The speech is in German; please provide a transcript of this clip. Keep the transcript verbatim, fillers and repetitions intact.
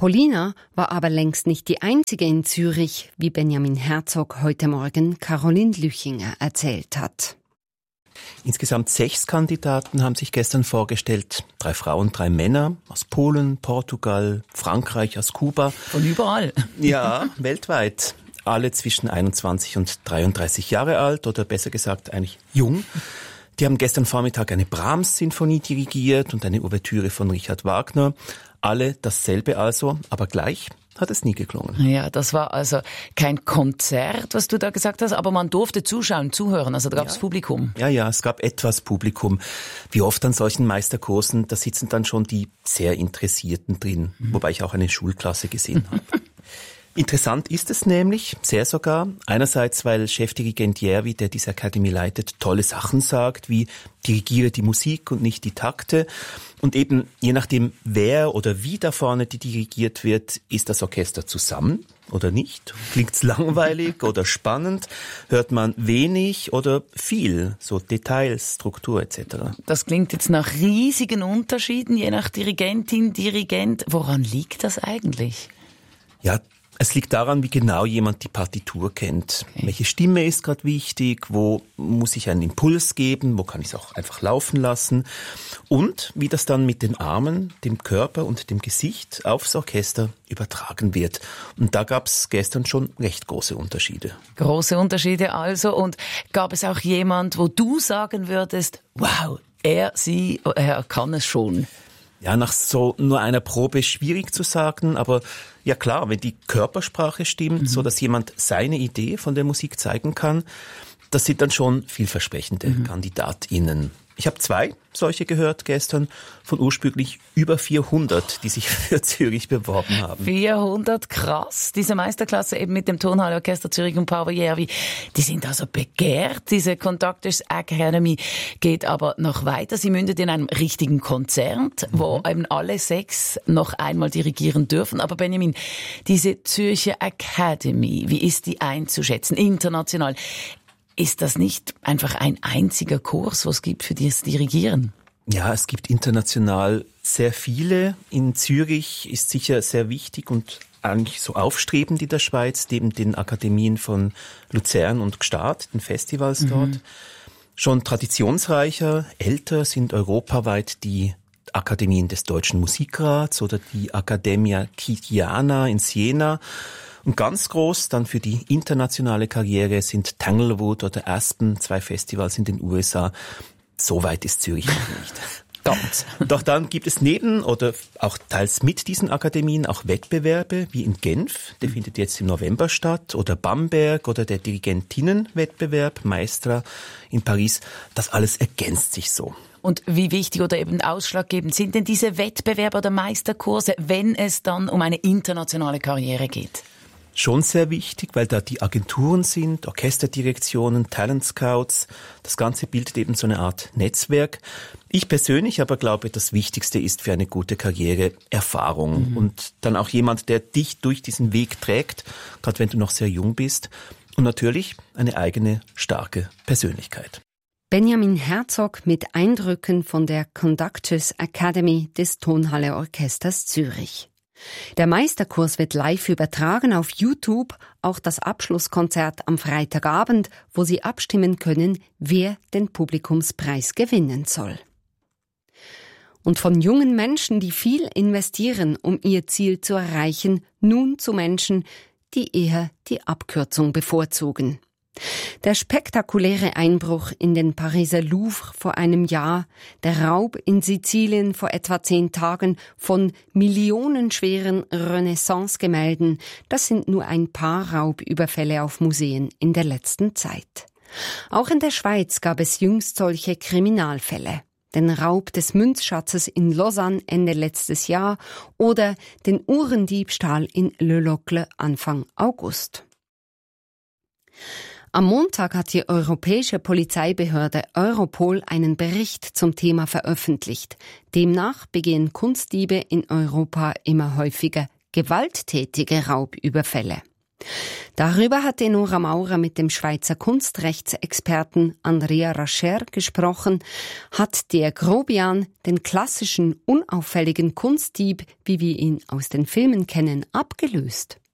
Polina war aber längst nicht die einzige in Zürich, wie Benjamin Herzog heute Morgen Caroline Lüchinger erzählt hat. Insgesamt sechs Kandidaten haben sich gestern vorgestellt. Drei Frauen, drei Männer aus Polen, Portugal, Frankreich, aus Kuba. Von überall. Ja, weltweit. Alle zwischen einundzwanzig und dreiunddreißig Jahre alt oder besser gesagt eigentlich jung. Die haben gestern Vormittag eine Brahms-Sinfonie dirigiert und eine Ouvertüre von Richard Wagner. Alle dasselbe also, aber gleich hat es nie geklungen. Ja, das war also kein Konzert, was du da gesagt hast, aber man durfte zuschauen, zuhören, also da gab es ja. Publikum. Ja, ja, es gab etwas Publikum. Wie oft an solchen Meisterkursen, da sitzen dann schon die sehr Interessierten drin, mhm. wobei ich auch eine Schulklasse gesehen habe. Interessant ist es nämlich, sehr sogar, einerseits, weil Chefdirigent Järvi, der diese Akademie leitet, tolle Sachen sagt, wie dirigiere die Musik und nicht die Takte. Und eben, je nachdem, wer oder wie da vorne die dirigiert wird, ist das Orchester zusammen oder nicht? Klingt's langweilig oder spannend? Hört man wenig oder viel? So Details, Struktur et cetera. Das klingt jetzt nach riesigen Unterschieden, je nach Dirigentin, Dirigent. Woran liegt das eigentlich? Ja, es liegt daran, wie genau jemand die Partitur kennt. Okay. Welche Stimme ist gerade wichtig? Wo muss ich einen Impuls geben? Wo kann ich es auch einfach laufen lassen? Und wie das dann mit den Armen, dem Körper und dem Gesicht aufs Orchester übertragen wird. Und da gab es gestern schon recht große Unterschiede. Große Unterschiede also. Und gab es auch jemand, wo du sagen würdest, wow, er, sie, er kann es schon? Ja, nach so nur einer Probe schwierig zu sagen, aber ja klar, wenn die Körpersprache stimmt, mhm. so dass jemand seine Idee von der Musik zeigen kann, das sind dann schon vielversprechende mhm. KandidatInnen. Ich habe zwei solche gehört gestern von ursprünglich über vierhundert, die sich für Zürich beworben haben. vierhundert, krass. Diese Meisterklasse eben mit dem Tonhalle-Orchester Zürich und Paavo Järvi, die sind also begehrt. Diese Conductors Academy geht aber noch weiter. Sie mündet in einem richtigen Konzert, mhm. wo eben alle sechs noch einmal dirigieren dürfen. Aber Benjamin, diese Zürcher Academy, wie ist die einzuschätzen, international? Ist das nicht einfach ein einziger Kurs, was es gibt für das Dirigieren? Ja, es gibt international sehr viele. In Zürich ist sicher sehr wichtig und eigentlich so aufstrebend in der Schweiz, neben den Akademien von Luzern und Gstaad, den Festivals mhm. dort. Schon traditionsreicher, älter sind europaweit die Akademien des Deutschen Musikrats oder die Accademia Chigiana in Siena. Und ganz groß dann für die internationale Karriere sind Tanglewood oder Aspen, zwei Festivals in den U S A. So weit ist Zürich noch nicht. Ganz. Doch dann gibt es neben oder auch teils mit diesen Akademien auch Wettbewerbe, wie in Genf, der findet jetzt im November statt, oder Bamberg oder der Dirigentinnenwettbewerb, Maestra in Paris. Das alles ergänzt sich so. Und wie wichtig oder eben ausschlaggebend sind denn diese Wettbewerbe oder Meisterkurse, wenn es dann um eine internationale Karriere geht? Schon sehr wichtig, weil da die Agenturen sind, Orchesterdirektionen, Talent Scouts. Das Ganze bildet eben so eine Art Netzwerk. Ich persönlich aber glaube, das Wichtigste ist für eine gute Karriere Erfahrung. Mhm. Und dann auch jemand, der dich durch diesen Weg trägt, gerade wenn du noch sehr jung bist. Und natürlich eine eigene, starke Persönlichkeit. Benjamin Herzog mit Eindrücken von der Conductors Academy des Tonhalle Orchesters Zürich. Der Meisterkurs wird live übertragen auf YouTube, auch das Abschlusskonzert am Freitagabend, wo Sie abstimmen können, wer den Publikumspreis gewinnen soll. Und von jungen Menschen, die viel investieren, um ihr Ziel zu erreichen, nun zu Menschen, die eher die Abkürzung bevorzugen. Der spektakuläre Einbruch in den Pariser Louvre vor einem Jahr, der Raub in Sizilien vor etwa zehn Tagen von millionenschweren Renaissance-Gemälden, das sind nur ein paar Raubüberfälle auf Museen in der letzten Zeit. Auch in der Schweiz gab es jüngst solche Kriminalfälle. Den Raub des Münzschatzes in Lausanne Ende letztes Jahr oder den Uhrendiebstahl in Le Locle Anfang August. Am Montag hat die europäische Polizeibehörde Europol einen Bericht zum Thema veröffentlicht. Demnach begehen Kunstdiebe in Europa immer häufiger gewalttätige Raubüberfälle. Darüber hat Nora Maurer mit dem Schweizer Kunstrechtsexperten Andrea Rascher gesprochen. Hat der Grobian den klassischen, unauffälligen Kunstdieb, wie wir ihn aus den Filmen kennen, abgelöst?